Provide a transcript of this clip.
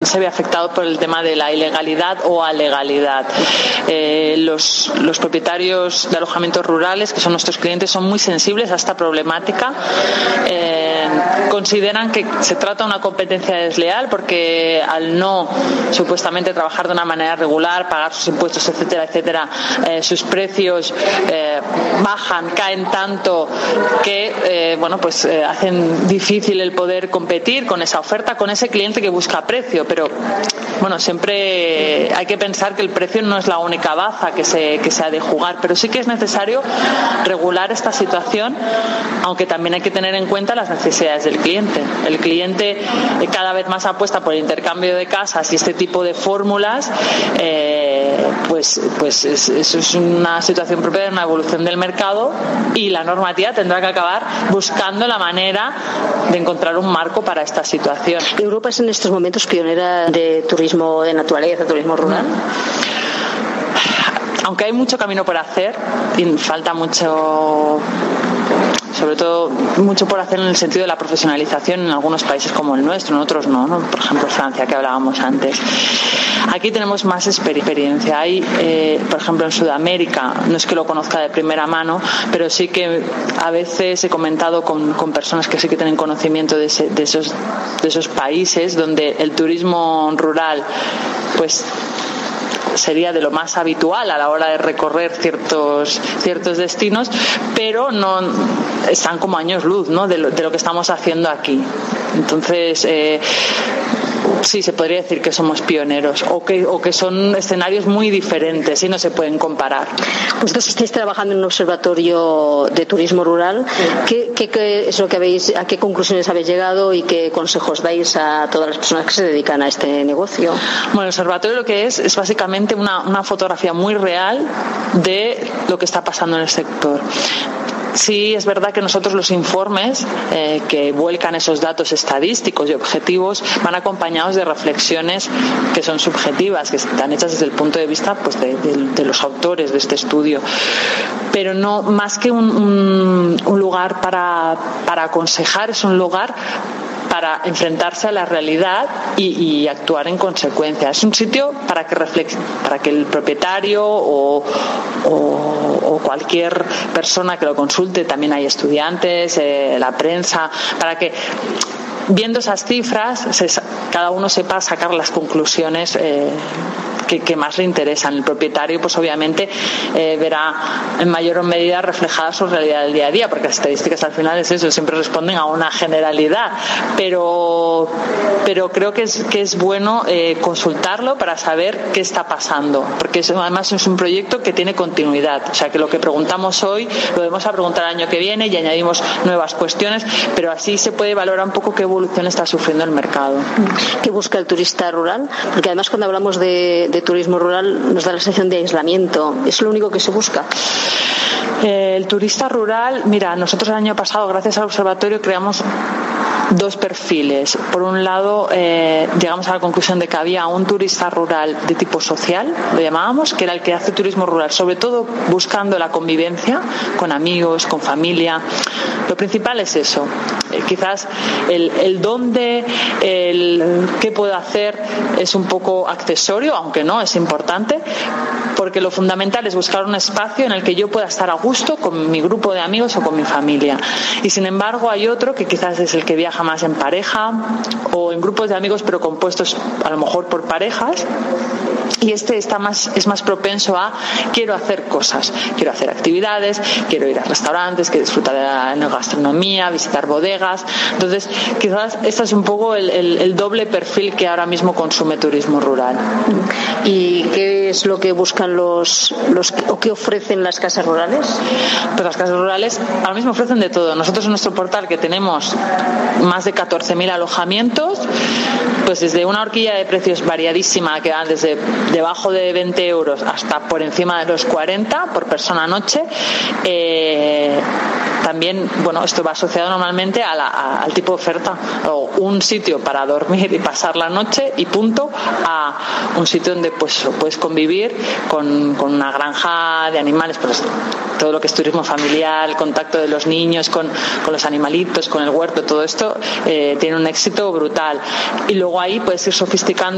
se ve afectado por el tema de la ilegalidad o alegalidad. Los propietarios de alojamientos rurales, que son nuestros clientes, son muy sensibles a esta problemática. Consideran que se trata de una competencia desleal porque al no supuestamente trabajar de una manera regular, pagar sus impuestos, etcétera, etcétera, sus precios bajan, caen tanto que hacen difícil el poder competir con esa oferta, con ese cliente que busca precio. Pero bueno, siempre hay que pensar que el precio no es la única baza que se ha de jugar, pero sí que es necesario regular esta situación, aunque también hay que tener en cuenta las necesidades del cliente. El cliente cada vez más apuesta por el intercambio de casas y este tipo de fórmulas, pues eso es una situación propia de una evolución del mercado, y la normativa tendrá que acabar buscando la manera de encontrar un marco para esta situación. ¿Europa es en estos momentos pionera de turismo de naturaleza, turismo rural? Aunque hay mucho camino por hacer y falta mucho, sobre todo mucho por hacer en el sentido de la profesionalización en algunos países como el nuestro, en otros no. Por ejemplo, Francia, que hablábamos antes. Aquí tenemos más experiencia. Hay, por ejemplo, en Sudamérica, no es que lo conozca de primera mano, pero sí que a veces he comentado con personas que sí que tienen conocimiento de esos países donde el turismo rural, pues, sería de lo más habitual a la hora de recorrer ciertos destinos, pero no están como años luz, ¿no?, de lo que estamos haciendo aquí. Entonces, sí, se podría decir que somos pioneros o que son escenarios muy diferentes y no se pueden comparar. Vosotros estáis trabajando en un observatorio de turismo rural. ¿Qué es lo que a qué conclusiones habéis llegado y qué consejos dais a todas las personas que se dedican a este negocio? Bueno, el observatorio lo que es básicamente una fotografía muy real de lo que está pasando en el sector. Sí, es verdad que nosotros los informes que vuelcan esos datos estadísticos y objetivos van acompañados de reflexiones que son subjetivas, que están hechas desde el punto de vista, pues, de los autores de este estudio. Pero no, más que un lugar para aconsejar, es un lugar para enfrentarse a la realidad y actuar en consecuencia. Es un sitio para que el propietario o cualquier persona que lo consulte, también hay estudiantes, la prensa, para que, viendo esas cifras, cada uno sepa sacar las conclusiones que más le interesan. El propietario, pues obviamente verá en mayor medida reflejada su realidad del día a día, porque las estadísticas al final es eso, siempre responden a una generalidad, pero creo que es bueno consultarlo para saber qué está pasando, porque eso además es un proyecto que tiene continuidad, o sea que lo que preguntamos hoy lo vamos a preguntar el año que viene y añadimos nuevas cuestiones, pero así se puede valorar un poco qué evolución está sufriendo el mercado. ¿Qué busca el turista rural? Porque además cuando hablamos de turismo rural nos da la sensación de aislamiento. ¿Es lo único que se busca? El turista rural, mira, nosotros el año pasado, gracias al observatorio, creamos dos perfiles. Por un lado, llegamos a la conclusión de que había un turista rural de tipo social, lo llamábamos, que era el que hace turismo rural, sobre todo buscando la convivencia con amigos, con familia. Lo principal es eso. Quizás el dónde, el qué puedo hacer es un poco accesorio, aunque no, es importante, porque lo fundamental es buscar un espacio en el que yo pueda estar a gusto con mi grupo de amigos o con mi familia. Y sin embargo hay otro que quizás es el que viaja más en pareja o en grupos de amigos, pero compuestos a lo mejor por parejas. Y este es más propenso a quiero hacer cosas, quiero hacer actividades, quiero ir a restaurantes, quiero disfrutar de la gastronomía, visitar bodegas. Entonces, quizás este es un poco el doble perfil que ahora mismo consume turismo rural. ¿Y qué es lo que buscan o qué ofrecen las casas rurales? Pues las casas rurales ahora mismo ofrecen de todo. Nosotros en nuestro portal, que tenemos más de 14.000 alojamientos, pues desde una horquilla de precios variadísima que van desde debajo de 20 euros hasta por encima de los 40 por persona noche. También, bueno, esto va asociado normalmente al tipo de oferta, o un sitio para dormir y pasar la noche y punto, a un sitio donde pues puedes convivir con una granja de animales, pues todo lo que es turismo familiar, el contacto de los niños con los animalitos, con el huerto, todo esto tiene un éxito brutal. Y luego ahí puedes ir sofisticando